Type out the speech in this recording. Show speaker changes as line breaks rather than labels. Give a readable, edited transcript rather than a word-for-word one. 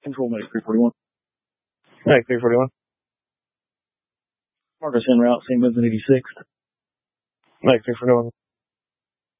Control Medic 341.
Medic 341.
Marcus en route, St. Vincent 86th.
Medic 341.